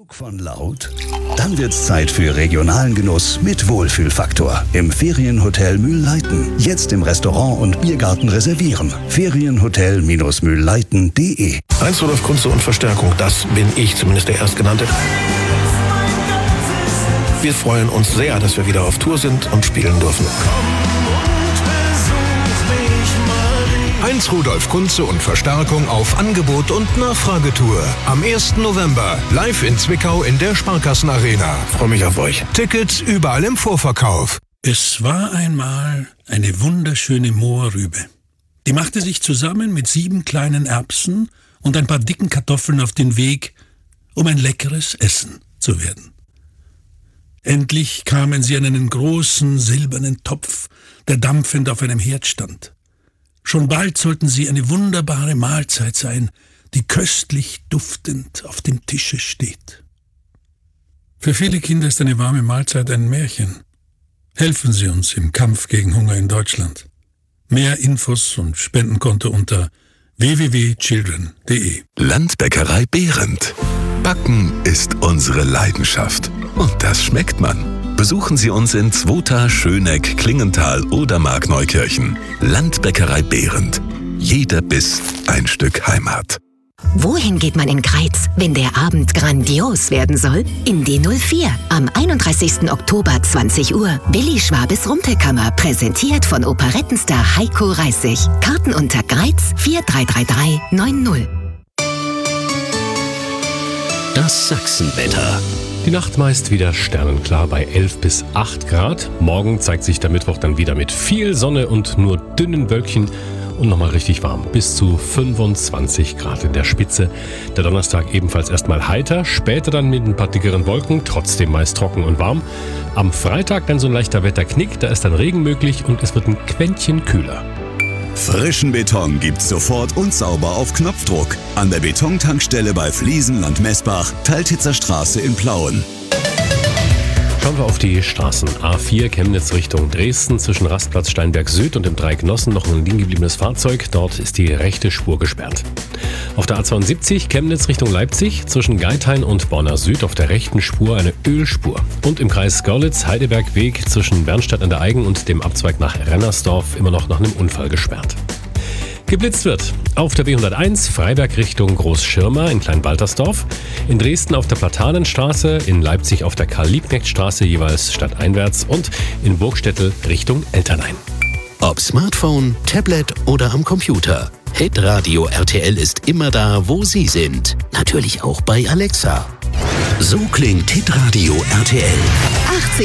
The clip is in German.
Genug von laut? Dann wird's Zeit für regionalen Genuss mit Wohlfühlfaktor im Ferienhotel Mühlleiten. Jetzt im Restaurant und Biergarten reservieren. Ferienhotel-mühlleiten.de. Heinz Rudolf Kunze und Verstärkung, das bin ich, zumindest der Erstgenannte. Wir freuen uns sehr, dass wir wieder auf Tour sind und spielen dürfen. Heinz Rudolf Kunze und Verstärkung auf Angebot und Nachfragetour. Am 1. November live in Zwickau in der Sparkassenarena. Freue mich auf euch. Tickets überall im Vorverkauf. Es war einmal eine wunderschöne Mohrrübe. Die machte sich zusammen mit 7 kleinen Erbsen und ein paar dicken Kartoffeln auf den Weg, um ein leckeres Essen zu werden. Endlich kamen sie an einen großen silbernen Topf, der dampfend auf einem Herd stand. Schon bald sollten sie eine wunderbare Mahlzeit sein, die köstlich duftend auf dem Tische steht. Für viele Kinder ist eine warme Mahlzeit ein Märchen. Helfen Sie uns im Kampf gegen Hunger in Deutschland. Mehr Infos und Spendenkonto unter www.children.de. Landbäckerei Behrendt. Backen ist unsere Leidenschaft. Und das schmeckt man. Besuchen Sie uns in Zwota, Schöneck, Klingenthal oder Markneukirchen. Landbäckerei Behrendt. Jeder Biss ein Stück Heimat. Wohin geht man in Greiz, wenn der Abend grandios werden soll? In die 04. Am 31. Oktober 20 Uhr. Willi Schwabes Rumpelkammer, präsentiert von Operettenstar Heiko Reissig. Karten unter Greiz 433390. Das Sachsenwetter. Die Nacht meist wieder sternenklar bei 11 bis 8 Grad. Morgen zeigt sich der Mittwoch dann wieder mit viel Sonne und nur dünnen Wölkchen und nochmal richtig warm. Bis zu 25 Grad in der Spitze. Der Donnerstag ebenfalls erstmal heiter, später dann mit ein paar dickeren Wolken, trotzdem meist trocken und warm. Am Freitag dann so ein leichter Wetterknick, da ist dann Regen möglich und es wird ein Quäntchen kühler. Frischen Beton gibt's sofort und sauber auf Knopfdruck. An der Betontankstelle bei Fliesenland Messbach, Teiltitzer Straße in Plauen. Schauen wir auf die Straßen. A4 Chemnitz Richtung Dresden, zwischen Rastplatz Steinberg Süd und dem Dreieck Nossen noch ein liegen gebliebenes Fahrzeug. Dort ist die rechte Spur gesperrt. Auf der A72 Chemnitz Richtung Leipzig, zwischen Geithain und Borna Süd auf der rechten Spur eine Ölspur. Und im Kreis Görlitz-Heidelberg-Weg zwischen Bernstadt an der Eigen und dem Abzweig nach Rennersdorf immer noch nach einem Unfall gesperrt. Geblitzt wird auf der B101 Freiberg Richtung Großschirma in Kleinwaltersdorf, in Dresden auf der Platanenstraße, in Leipzig auf der Karl-Liebknecht-Straße jeweils stadteinwärts und in Burgstädtel Richtung Elternhain. Ob Smartphone, Tablet oder am Computer. Hitradio RTL ist immer da, wo Sie sind. Natürlich auch bei Alexa. So klingt Hitradio RTL. 80